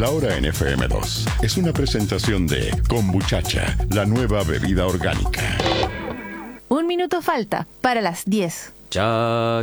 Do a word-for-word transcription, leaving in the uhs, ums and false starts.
La Hora en F M dos es una presentación de Kombuchacha, la nueva bebida orgánica. Un minuto falta para las diez. Cha,